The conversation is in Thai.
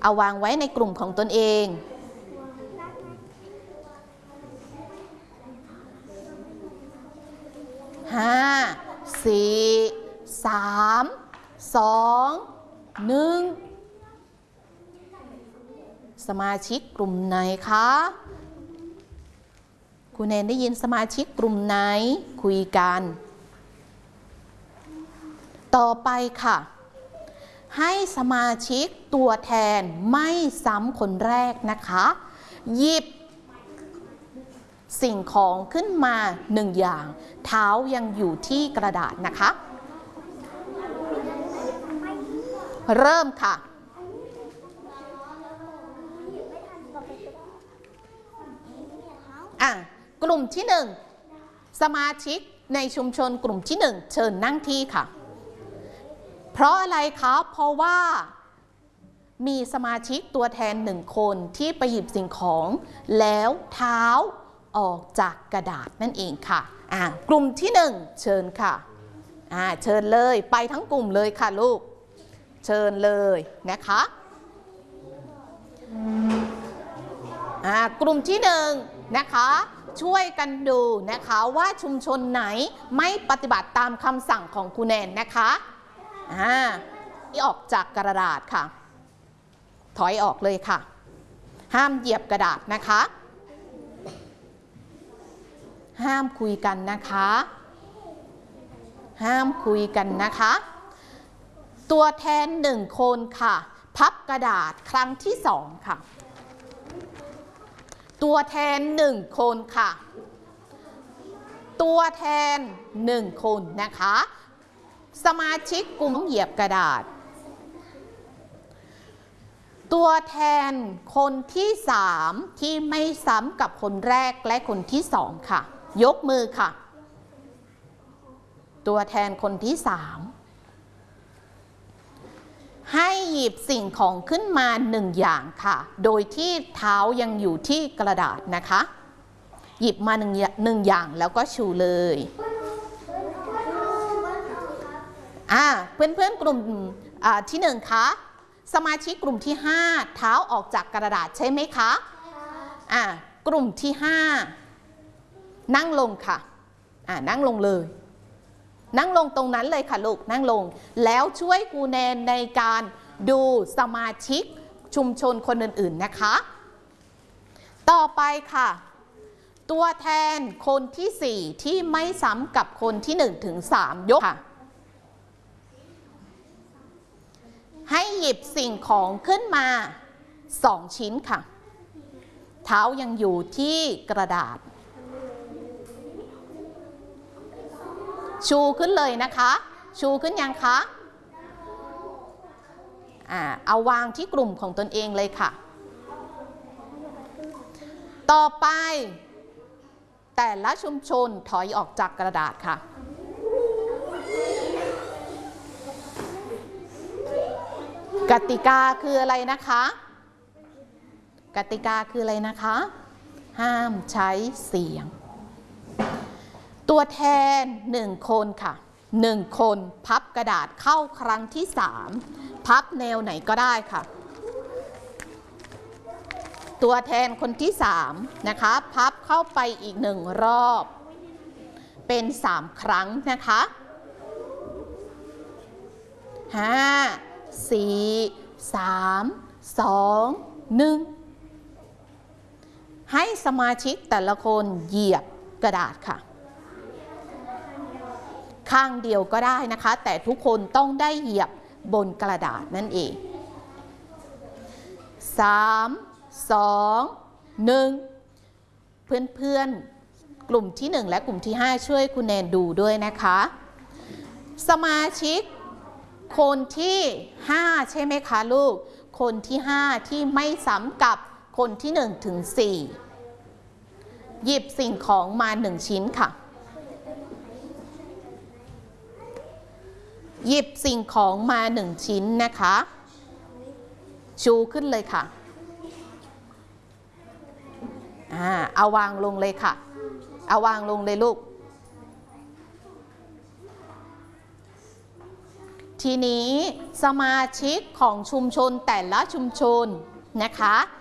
เอาวางไว้ในกลุ่มของตนเอง5 4 3 2 1สมาชิกกลุ่มไหนคะคุณแนนได้ยินสมาชิกกลุ่มไหนคุยกันต่อไปค่ะให้สมาชิกตัวแทนไม่ซ้ำคนแรกนะคะหยิบสิ่งของขึ้นมา1อย่างเท้ายังอยู่ที่กระดาษนะคะเริ่มค่ะกลุ่มที่1สมาชิกในชุมชนกลุ่มที่1เชิญนั่งที่ค่ะเพราะอะไรคะเพราะว่ามีสมาชิกตัวแทน1คนที่ไปหยิบสิ่งของแล้วเท้าออกจากกระดาษนั่นเองค่ะกลุ่มที่1เชิญค่ะเชิญเลยไปทั้งกลุ่มเลยค่ะลูกเชิญเลยนะคะกลุ่มที่1นะคะช่วยกันดูนะคะว่าชุมชนไหนไม่ปฏิบัติตามคำสั่งของครูแนนนะคะออกจากกระดาษค่ะถอยออกเลยค่ะห้ามเหยียบกระดาษนะคะห้ามคุยกันนะคะห้ามคุยกันนะคะตัวแทน1คนค่ะพับกระดาษครั้งที่2ค่ะตัวแทน1คนค่ะตัวแทน1คนนะคะสมาชิกกลุ่มเหยียบกระดาษตัวแทนคนที่3ที่ไม่ซ้ำกับคนแรกและคนที่2ค่ะยกมือค่ะตัวแทนคนที่3ให้หยิบสิ่งของขึ้นมา1อย่างค่ะโดยที่เท้ายังอยู่ที่กระดาษนะคะหยิบมา1อย่างแล้วก็ชูเลยเพื่อนๆกลุ่มที่1คะสมาชิกกลุ่มที่5เท้าออกจากกระดาษใช่ไหมคะกลุ่มที่5นั่งลงค่ะนั่งลงเลยนั่งลงตรงนั้นเลยค่ะลูกนั่งลงแล้วช่วยครูแนนในการดูสมาชิกชุมชนคนอื่นๆนะคะต่อไปค่ะตัวแทนคนที่4ที่ไม่ซ้ำกับคนที่1ถึง3ยกค่ะให้หยิบสิ่งของขึ้นมา2ชิ้นค่ะเท้ายังอยู่ที่กระดาษชูขึ้นเลยนะคะชูขึ้นยังคะเอาวางที่กลุ่มของตนเองเลยค่ะต่อไปแต่ละชุมชนถอยออกจากกระดาษค่ะกติกาคืออะไรนะคะกติกาคืออะไรนะคะห้ามใช้เสียงตัวแทน1คนค่ะ1คนพับกระดาษเข้าครั้งที่3พับแนวไหนก็ได้ค่ะตัวแทนคนที่3นะคะพับเข้าไปอีก1รอบเป็น3ครั้งนะคะ5 4 3 2 1ให้สมาชิกแต่ละคนเหยียบกระดาษค่ะข้างเดียวก็ได้นะคะแต่ทุกคนต้องได้เหยียบบนกระดาษนั่นเอง3 2 1เพื่อนๆกลุ่มที่1และกลุ่มที่5ช่วยคุณแนนดูด้วยนะคะสมาชิกคนที่5ใช่ไหมคะลูกคนที่5ที่ไม่ซ้ำกับคนที่1ถึง4หยิบสิ่งของมา1ชิ้นค่ะหยิบสิ่งของมา1ชิ้นนะคะชูขึ้นเลยค่ะเอาวางลงเลยค่ะเอาวางลงเลยลูกทีนี้สมาชิกของชุมชนแต่ละชุมชนนะคะ